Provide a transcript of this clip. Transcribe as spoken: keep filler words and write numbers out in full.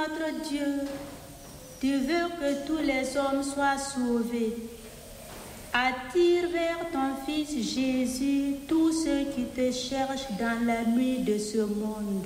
Notre Dieu, tu veux que tous les hommes soient sauvés. Attire vers ton Fils Jésus tous ceux qui te cherchent dans la nuit de ce monde.